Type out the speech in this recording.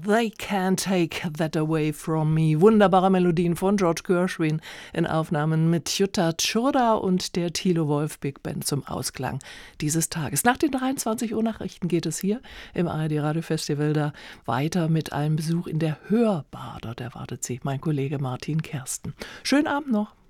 They Can't Take That Away From Me. Wunderbare Melodien von George Gershwin in Aufnahmen mit Jutta Tschurda und der Thilo Wolf Big Band zum Ausklang dieses Tages. Nach den 23 Uhr Nachrichten geht es hier im ARD Radio Festival da weiter mit einem Besuch in der Hörbar. Dort erwartet Sie mein Kollege Martin Kersten. Schönen Abend noch.